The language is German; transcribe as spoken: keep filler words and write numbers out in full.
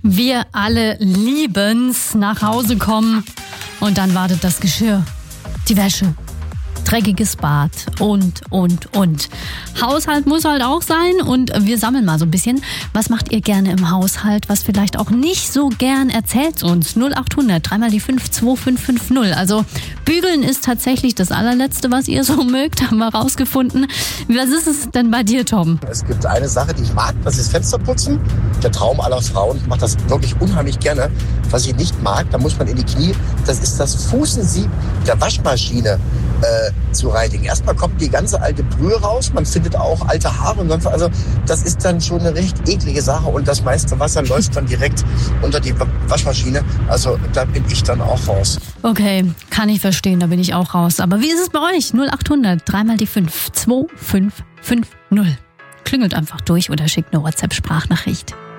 Wir alle lieben's, nach Hause kommen und dann wartet das Geschirr, die Wäsche, dreckiges Bad und, und, und. Haushalt muss halt auch sein und wir sammeln mal so ein bisschen. Was macht ihr gerne im Haushalt, was vielleicht auch nicht so gern? Erzählt uns. null acht hundert, dreimal die fünf, zwei fünf fünf null. Also bügeln ist tatsächlich das allerletzte, was ihr so mögt, haben wir rausgefunden. Was ist es denn bei dir, Tom? Es gibt eine Sache, die ich mag, das ist Fensterputzen. Der Traum aller Frauen. Ich mache das wirklich unheimlich gerne. Was ich nicht mag, da muss man in die Knie, das ist das Fußensieb der Waschmaschine äh, zu reinigen. Erstmal kommt die ganze alte Brühe raus, man findet auch alte Haare und sonst was. Also das ist dann schon eine recht eklige Sache und das meiste Wasser läuft dann direkt unter die Waschmaschine. Also da bin ich dann auch raus. Okay, kann ich verstehen, da bin ich auch raus. Aber wie ist es bei euch? null acht hundert, dreimal die fünf, zwei fünf fünf null. Klingelt einfach durch oder schickt eine WhatsApp-Sprachnachricht.